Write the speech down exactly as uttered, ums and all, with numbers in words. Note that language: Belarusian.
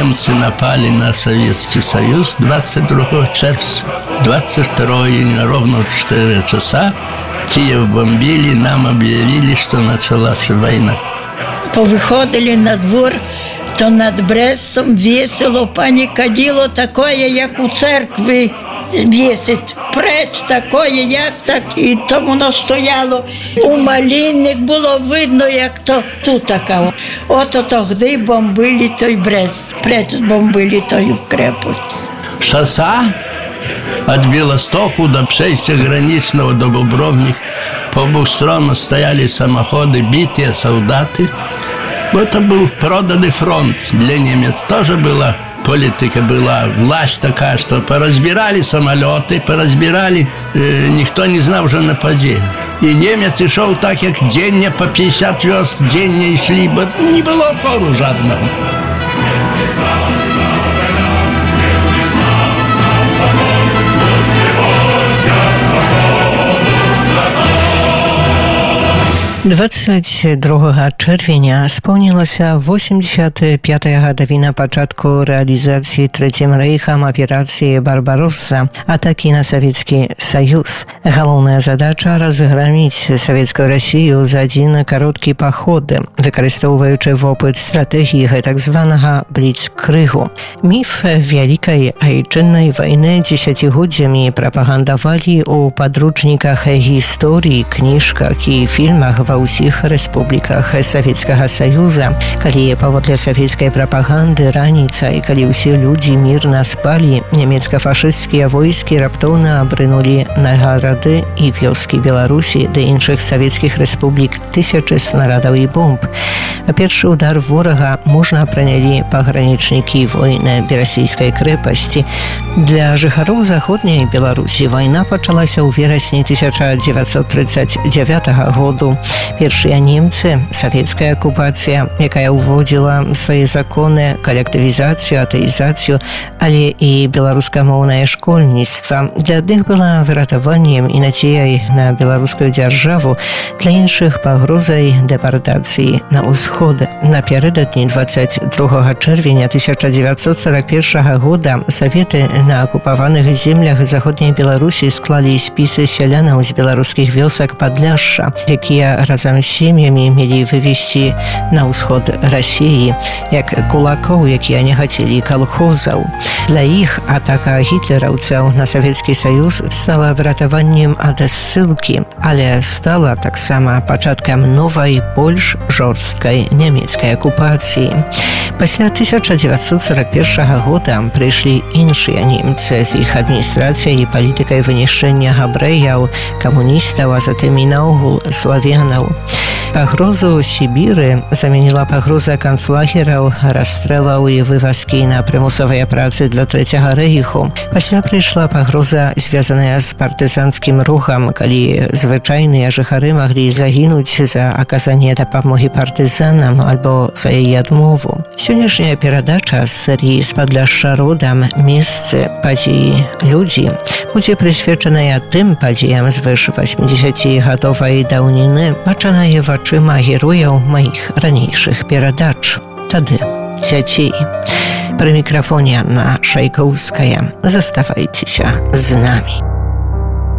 немцы напали на Советский Союз двадцать другого червня. двадцать второго июня, ровно в четыре часа, Киев бомбили, нам объявили, что началась война. Повиходили на двор, то над Брестом весело, панікаділо такое, як у церкві вісить. Преч такое, як так, і то воно стояло. У малинник було видно, як то тут така. Ото тоді бомбили той Брест, преч бомбили тою крепость. Шосса от Белостоку до Пшейся граничного до Бобровник. По обеих сторонах стояли самоходы, битые солдаты. Это был проданный фронт. Для немец тоже была политика, была власть такая, что поразбирали самолеты, поразбирали, э, никто не знал уже напади. И немец шел так, как день не по пятьдесят верст, день не шли, бы не было опору жадного. двадцять другого чэрвеня споўнілася восемьдесят пятая гадавіна пачатку рэалізацыі трэцім рэйхам аперацыі «Барбаросса» атакі на Савецкі Саюз. Галоўная задача – разграміць Савецкую Расію за адзін кароткі паход, выкарыстоўваючы вопыт стратэгіі гэтак званага бліцкрыгу. Міф вялікай айчыннай вайны дзесяцігоддзямі прапагандавалі ў падручніках гісторыі, кніжках і фільмах ва ўсіх рэспубліках Савецкага Саюза, калі паводле савецкай прапаганды раніцай, калі ўсе людзі мірна спалі, нямецка-фашысцкія войскі раптоўна абрынулі на гарады і вёскі Беларусі ды іншых савецкіх рэспублік тысячы снарадаў і бомб. Першы удар ворага мужна прынялі пагранічнікі войны Берасійскай крэпасці. Для жыхароў заходняй Беларусі вайна пачалася ў верасні тысяча дзевяцьсот тридцать девятого году. Першыя немцы, савецкая акупацыя, якая ўводзіла свае законы, калектывізацыю, атэізацыю, але і беларускамоўнае школьніцтва. Для адных была выратаваннем і нацеяй на беларускую дзяржаву, для іншых пагрозай дэпартацыі на ўсход. Напярэдадні двадцать другого чэрвеня тысяча дзевяцьсот сорок первого года Саветы на акупаваных землях заходняй Беларусі склалі спісы сялянаў з беларускіх вёсак Падляшша, якія разам з сем'ямі мелі вывесці на ўсход Расіі, як кулакоў, якія не хацелі калхозаў. Для іх атака гітлераўцаў на Савецкі Саюз стала выратаваннем ад ссылкі, але стала таксама пачаткам новай, больш жорсткай нямецкай акупацыі. Пасля тысяча дзевяцьсот сорок первого года прыйшлі іншыя немцы з іх адміністрацыяй і палітыкай вынішчэння габрэяў, камуністаў, а затым і наогул славянаў. Пагрозу Сібіры заменіла пагроза канцлагераў, расстрэлаў і вывазкі на прымусовыя працы для Трэцяга рэйху. Пасля прыйшла пагроза, звязаная з партызанскім рухам, калі звычайныя жыхары маглі загінуць за аказанне дапамогі партызанам альбо за яе адмову. Сённяшняя перадача з серыі «З Падляшша родам. Месцы, падзеі, людзі» будзе прысвечаная тым падзеям звыш восьмидесятигадовай даўніны, бачанае вачыма герояў маіх ранейшых перадач. Тады дзяцей. Пры мікрафоне Анна Шайкоўская. Заставайцеся з намі.